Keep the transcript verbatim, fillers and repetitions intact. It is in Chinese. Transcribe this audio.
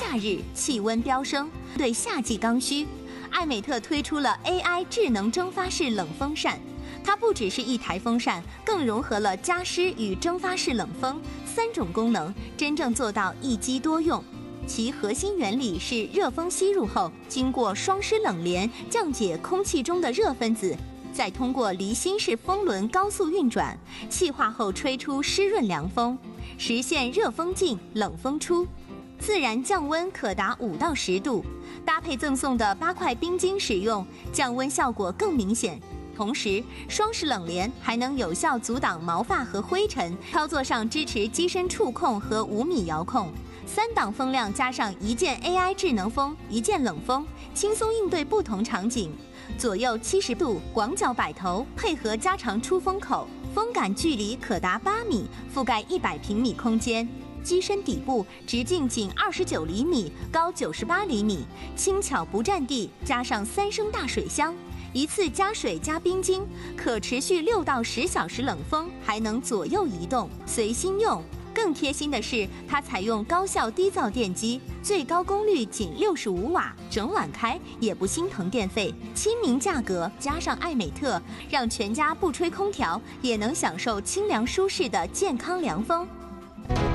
夏日气温飙升，对夏季刚需，艾美特推出了 A I 智能蒸发式冷风扇。它不只是一台风扇，更融合了加湿与蒸发式冷风三种功能，真正做到一机多用。其核心原理是热风吸入后，经过双湿冷连降解空气中的热分子，再通过离心式风轮高速运转，气化后吹出湿润凉风，实现热风进冷风出，自然降温可达五到十度。搭配赠送的八块冰晶使用，降温效果更明显。同时，双湿冷连还能有效阻挡毛发和灰尘，操作上支持机身触控和五米遥控。三档风量加上一键 A I 智能风、一键冷风，轻松应对不同场景。左右七十度广角摆头，配合加长出风口，风感距离可达八米，覆盖一百平米空间。机身底部直径仅二十九厘米，高九十八厘米，轻巧不占地，加上三升大水箱。一次加水加冰晶，可持续六到十小时冷风，还能左右移动，随心用。更贴心的是，它采用高效低噪电机，最高功率仅六十五瓦，整晚开也不心疼电费。亲民价格加上艾美特，让全家不吹空调也能享受清凉舒适的健康凉风。